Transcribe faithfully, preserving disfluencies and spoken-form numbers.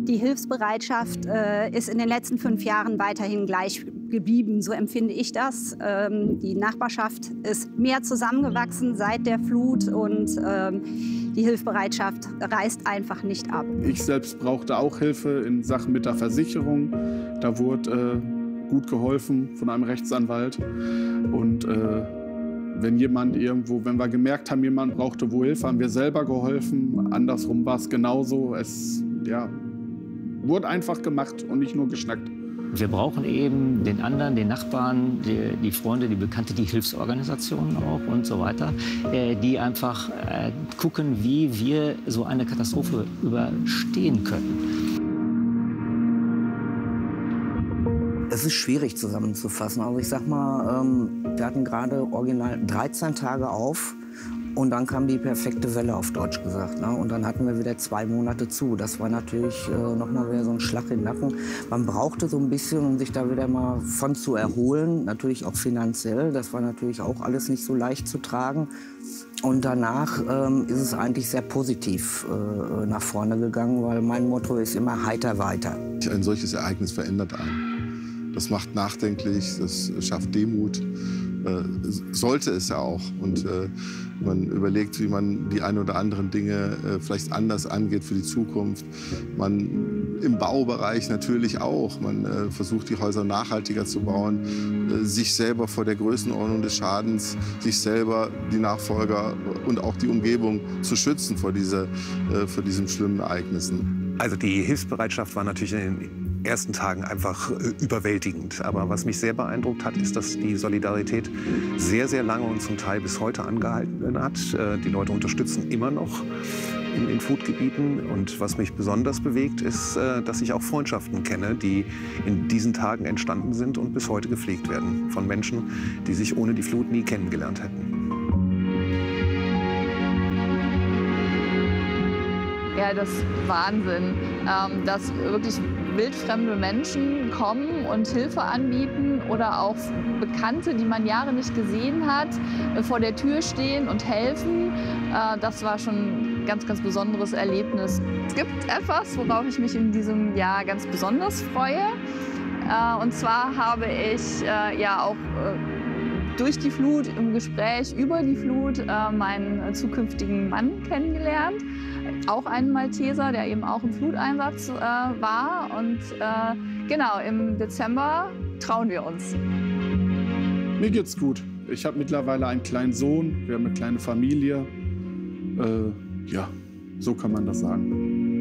Die Hilfsbereitschaft äh, ist in den letzten fünf Jahren weiterhin gleich geblieben, so empfinde ich das. Ähm, die Nachbarschaft ist mehr zusammengewachsen seit der Flut und ähm, die Hilfsbereitschaft reißt einfach nicht ab. Ich selbst brauchte auch Hilfe in Sachen mit der Versicherung. Da wurde äh, gut geholfen von einem Rechtsanwalt. Und äh, wenn jemand irgendwo, wenn wir gemerkt haben, jemand brauchte wo Hilfe, haben wir selber geholfen. Andersrum war es genauso. Es ja, wurde einfach gemacht und nicht nur geschnackt. Wir brauchen eben den anderen, den Nachbarn, die, die Freunde, die Bekannte, die Hilfsorganisationen auch und so weiter, äh, die einfach äh, gucken, wie wir so eine Katastrophe überstehen können. Es ist schwierig zusammenzufassen. Also ich sag mal, ähm, wir hatten gerade original dreizehn Tage auf. Und dann kam die perfekte Welle, auf Deutsch gesagt. Ne? Und dann hatten wir wieder zwei Monate zu. Das war natürlich äh, noch mal wieder so ein Schlag in den Nacken. Man brauchte so ein bisschen, um sich da wieder mal von zu erholen. Natürlich auch finanziell. Das war natürlich auch alles nicht so leicht zu tragen. Und danach ähm, ist es eigentlich sehr positiv äh, nach vorne gegangen, weil mein Motto ist immer heiter weiter. Ein solches Ereignis verändert einen. Das macht nachdenklich, das schafft Demut. Äh, sollte es ja auch. Und äh, man überlegt, wie man die ein oder anderen Dinge äh, vielleicht anders angeht für die Zukunft. Man im Baubereich natürlich auch. Man äh, versucht, die Häuser nachhaltiger zu bauen, äh, sich selber vor der Größenordnung des Schadens, sich selber, die Nachfolger und auch die Umgebung zu schützen vor, diese, äh, vor diesen schlimmen Ereignissen. Also die Hilfsbereitschaft war natürlich in den ersten Tagen einfach äh, überwältigend. Aber was mich sehr beeindruckt hat, ist, dass die Solidarität sehr, sehr lange und zum Teil bis heute angehalten hat. Äh, die Leute unterstützen immer noch in den Flutgebieten. Und was mich besonders bewegt, ist, äh, dass ich auch Freundschaften kenne, die in diesen Tagen entstanden sind und bis heute gepflegt werden. Von Menschen, die sich ohne die Flut nie kennengelernt hätten. Ja, das ist Wahnsinn, ähm, dass wirklich wildfremde Menschen kommen und Hilfe anbieten oder auch Bekannte, die man Jahre nicht gesehen hat, äh, vor der Tür stehen und helfen. Äh, das war schon ein ganz, ganz besonderes Erlebnis. Es gibt etwas, worauf ich mich in diesem Jahr ganz besonders freue. Äh, und zwar habe ich äh, ja auch äh, durch die Flut, im Gespräch über die Flut, äh, meinen zukünftigen Mann kennengelernt. Auch einen Malteser, der eben auch im Fluteinsatz äh, war. Und äh, genau, im Dezember trauen wir uns. Mir geht's gut. Ich habe mittlerweile einen kleinen Sohn, wir haben eine kleine Familie. Äh, ja, so kann man das sagen.